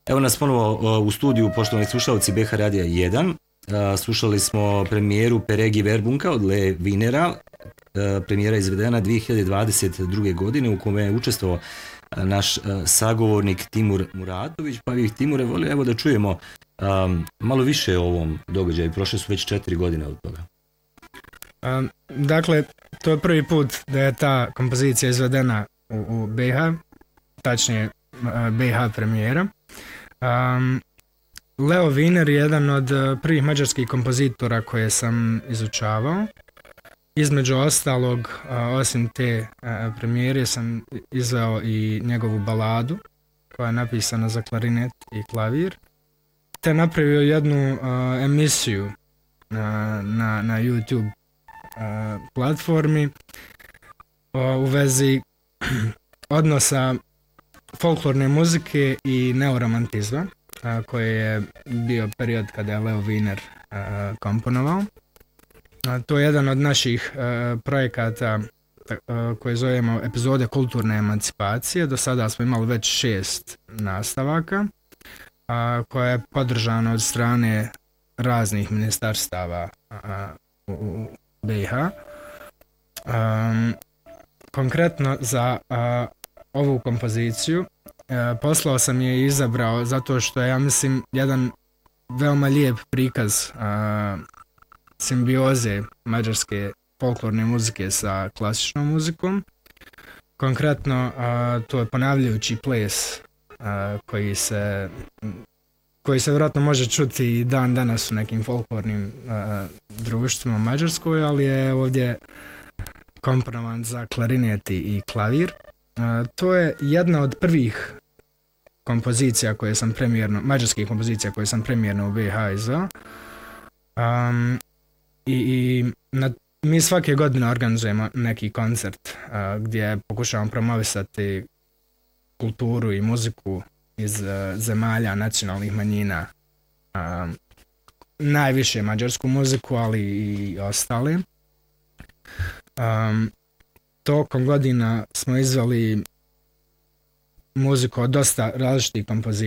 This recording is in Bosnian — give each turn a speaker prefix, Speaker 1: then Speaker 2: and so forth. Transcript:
Speaker 1: Evo nas ponovo u studiju, poštovani slušalci BH Radija 1. Slušali smo premijeru Peregi Verbunka od Le Vinera. Premijera izvedena 2022. godine u kome je učestvovao naš sagovornik Timur Muratović. Pa bih, Timure, volio evo da čujemo malo više o ovom događaju. Prošle su već 4 godine od toga.
Speaker 2: Dakle, to je prvi put da je ta kompozicija izvedena u BiH, tačnije BiH premijera. Leo Wiener je jedan od prvih mađarskih kompozitora koje sam izučavao. Između ostalog, osim te premijere, sam izveo i njegovu baladu koja je napisana za klarinet i klavir, te napravio jednu emisiju na YouTube platformi u vezi odnosa folklorne muzike i neoromantizma, koji je bio period kada je Leo Wiener komponovao. To je jedan od naših projekata koje zovemo epizode kulturne emancipacije. Do sada smo imali već 6 nastavaka koje je podržano od strane raznih ministarstava u BiH. Konkretno za ovu kompoziciju poslao sam je i izabrao zato što je, ja mislim, jedan veoma lijep prikaz simbioze mađarske folklorne muzike sa klasičnom muzikom. Konkretno to je ponavljajući ples koji se vjerojatno može čuti i dan danas u nekim folklornim društvima u Mađarskoj, ali je ovdje komponovan za klarinet i klavir. To je jedna od prvih kompozicija koje sam premijerno, mađarskih kompozicija koje sam premijerno u BiH izveo. Mi svake godine organizujemo neki koncert gdje pokušavamo promovisati kulturu i muziku iz zemalja nacionalnih manjina, najviše mađarsku muziku, ali i ostale. Tokom godina smo izveli muziku od dosta različitih kompozicija.